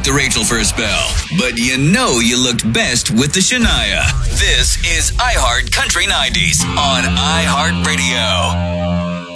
to Rachel for a spell, but you know you looked best with the Shania. This is iHeart Country 90s on iHeartRadio.